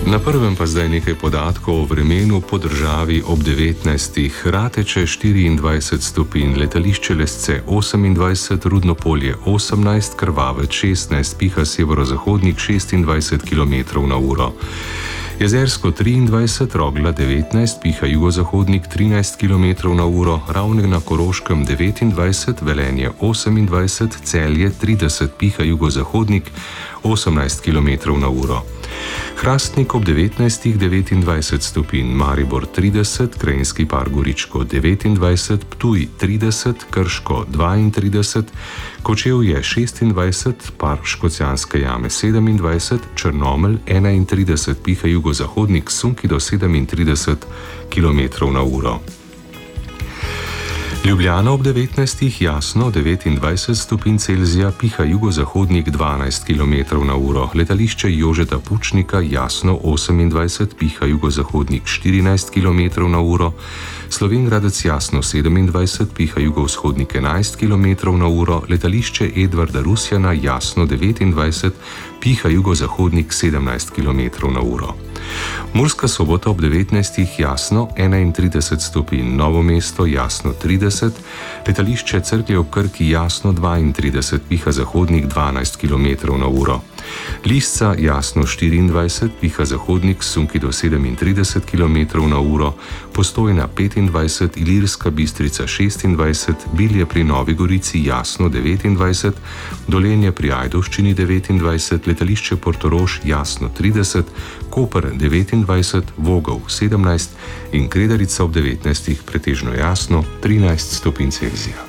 Na prvem pa zdaj nekaj podatkov o vremenu po državi ob 19. Rateče 24 stopinj, letališče Lesce 28, Rudno Polje 18, Krvavec 16, piha severozahodnik 26 km/h. Jezersko 23, Rogla 19, piha jugozahodnik 13 km/h, Ravne na Koroškem 29, Velenje 28, Celje 30, piha jugozahodnik 18 km/h. Hrastnik ob 19, 29 stopinj, Maribor 30, Krajinski par Goričko 29, Ptuj 30, Krško 32, Kočevje 26, par Škocjanske jame 27, Črnomelj 31, piha jugozahodnik sunki do 37 km/h. Ljubljana ob 19, jasno 29 stopinj Celzija, piha jugozahodnik 12 km/h. Letališče Jožeta Pučnika jasno 28, piha jugozahodnik 14 km/h. Slovenj Gradec jasno 27, piha jugovzhodnik 11 km/h. Letališče Edvarda Rusjana jasno 29, piha jugozahodnik 17 km/h. Murska Sobota ob 19, jasno 31 stopinj, Novo mesto jasno 30, letališče Cerklje ob Krki jasno 32, piha zahodnik 12 km/h. Lisca jasno 24, piha zahodnik sunki do 37 km/h, Postojna 25, Ilirska Bistrica 26, Bilje pri Novi Gorici jasno 29, Dolenje pri Ajdovščini 29, letališče Portorož jasno 30, Koper 29, Vogel 17 in Kredarica ob 19, pretežno jasno 13 stopinj Celzija.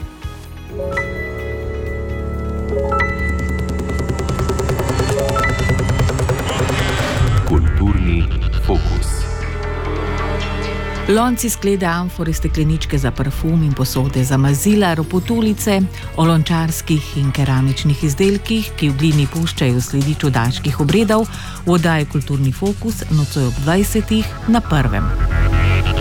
Kulturni fokus. Lonci, sklede, amfore, stekleničke za parfum in posode za mazila, ropotuljice, o lončarskih in keramičnih izdelkih, ki v glini puščajo sledi čudaških obredov, v oddaji Kulturni fokus nocoj ob 20 na Prvem.